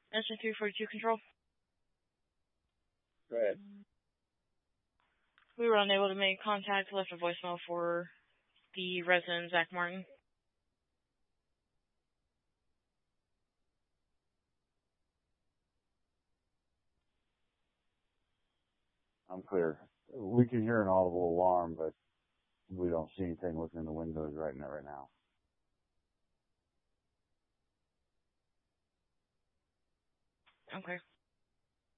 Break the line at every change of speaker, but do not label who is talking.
Engine 342 control.
Go ahead.
We were unable to make contact. Left a voicemail for the resident, Zach Martin.
I'm clear. We can hear an audible alarm, but we don't see anything looking in the windows right now.
Okay.